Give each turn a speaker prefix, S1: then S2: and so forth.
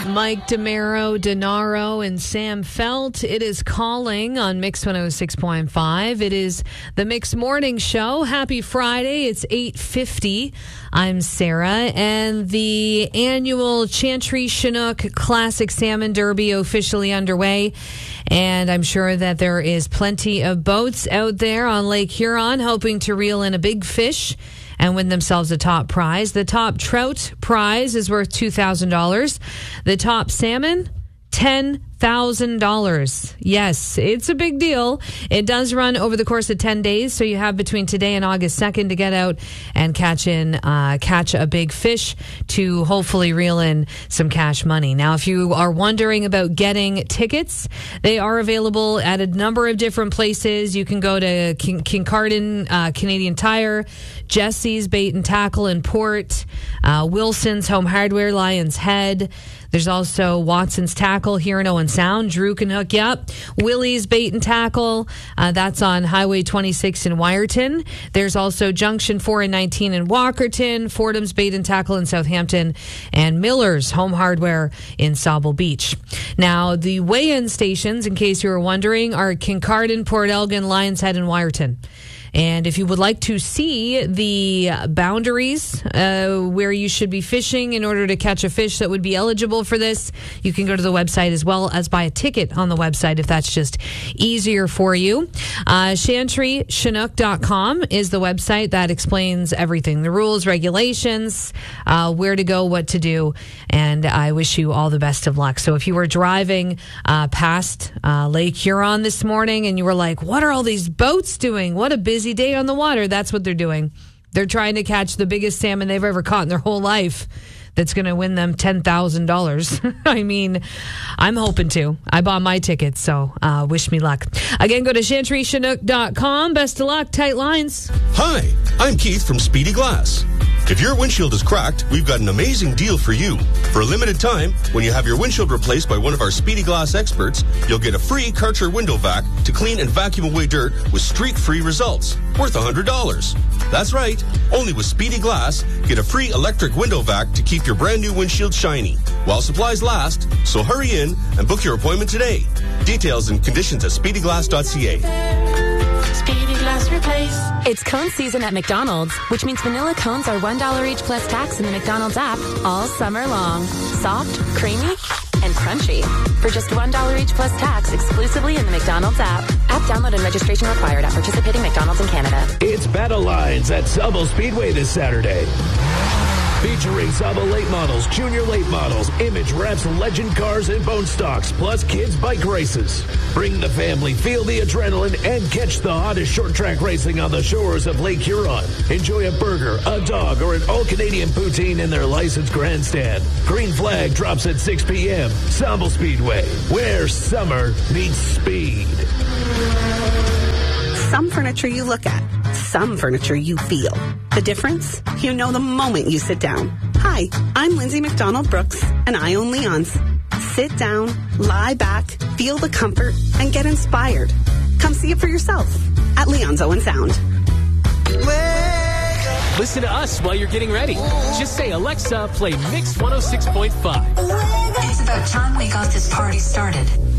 S1: Mike DeMaro, Denaro, and Sam Felt. It is Calling on Mix 106.5. It is the Mix Morning Show. Happy Friday. It's 8:50. I'm Sarah, and the annual Chantry Chinook Classic Salmon Derby officially underway. And I'm sure that there is plenty of boats out there on Lake Huron hoping to reel in a big fish and win themselves a top prize. The top trout prize is worth $2,000. The top salmon, $10,000. Yes, it's a big deal. It does run over the course of 10 days, so you have between today and August 2nd to get out and catch a big fish to hopefully reel in some cash money. Now, if you are wondering about getting tickets, they are available at a number of different places. You can go to Kincardine Canadian Tire, Jesse's Bait and Tackle in Port, Wilson's Home Hardware, Lion's Head. There's also Watson's Tackle here in Owen Sound. Drew can hook you up. Willie's Bait and Tackle. That's on Highway 26 in Wyerton. There's also Junction 4 and 19 in Walkerton. Fordham's Bait and Tackle in Southampton. And Miller's Home Hardware in Sauble Beach. Now, the weigh-in stations, in case you were wondering, are Kincardine, Port Elgin, Lion's Head, and Wyerton. And if you would like to see the boundaries where you should be fishing in order to catch a fish that would be eligible for this, you can go to the website as well as buy a ticket on the website if that's just easier for you. ChantryChinook.com is the website that explains everything, the rules, regulations, where to go, what to do, and I wish you all the best of luck. So if you were driving past Lake Huron this morning and you were like, what are all these boats doing? What a busy day on the water. That's what they're doing. They're trying to catch the biggest salmon they've ever caught in their whole life. That's going to win them $10,000. I mean, I'm hoping to. I bought my tickets, so wish me luck. Again, go to ChantryChinook.com. Best of luck. Tight lines.
S2: Hi, I'm Keith from Speedy Glass. If your windshield is cracked, we've got an amazing deal for you. For a limited time, when you have your windshield replaced by one of our Speedy Glass experts, you'll get a free Karcher window vac to clean and vacuum away dirt with streak-free results, worth $100. That's right. Only with Speedy Glass, get a free electric window vac to keep your brand new windshield shiny while supplies last. So hurry in and book your appointment today. Details and conditions at speedyglass.ca.
S3: Speedy Glass Replace. It's cone season at McDonald's, which means vanilla cones are $1 each plus tax in the McDonald's app all summer long. Soft, creamy, and crunchy. For just $1 each plus tax exclusively in the McDonald's app. App download and registration required at participating McDonald's in Canada.
S4: It's Battle Lines at Sauble Speedway this Saturday. Featuring Sauble late models, junior late models, image wraps, legend cars, and bone stocks, plus kids' bike races. Bring the family, feel the adrenaline, and catch the hottest short track racing on the shores of Lake Huron. Enjoy a burger, a dog, or an all-Canadian poutine in their licensed grandstand. Green flag drops at 6 p.m. Sauble Speedway, where summer meets speed.
S5: Some furniture you look at, some furniture you feel. The difference? You know the moment you sit down. Hi, I'm Lindsay McDonald Brooks, and I own Leon's. Sit down, lie back, feel the comfort, and get inspired. Come see it for yourself at Leon's Owen Sound.
S6: Listen to us while you're getting ready. Just say, Alexa, play Mix 106.5.
S7: It's about time we got this party started.